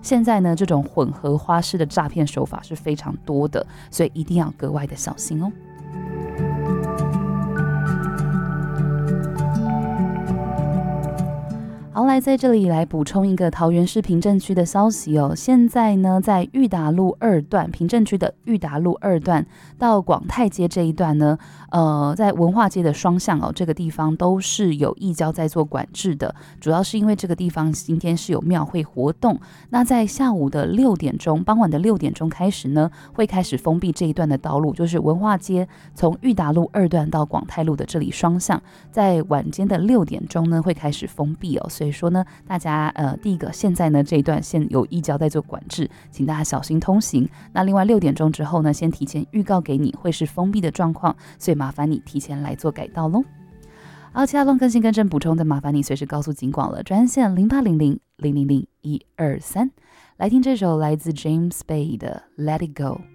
现在呢，这种混合花式的诈骗手法是非常多的，所以一定要格外的小心哦。好，来在这里来补充一个桃园市平镇区的消息哦。现在呢，在裕达路2段，平镇区的裕达路2段到广泰街这一段呢，在文化街的双向哦，这个地方都是有义交在做管制的，主要是因为这个地方今天是有庙会活动。那在下午的6点钟，傍晚的6点钟开始呢，会开始封闭这一段的道路，就是文化街从裕达路2段到广泰路的这里双向，在晚间的6点钟呢会开始封闭哦。所以说呢，大家第一个现在呢这一段现有义交在做管制，请大家小心通行。那另外6点钟之后呢，先提前预告给你会是封闭的状况，所以麻烦你提前来做改道咯。好，其他更新更正补充的麻烦你随时告诉警广了，专线0800000123。来听这首来自 James Bay 的 Let It Go。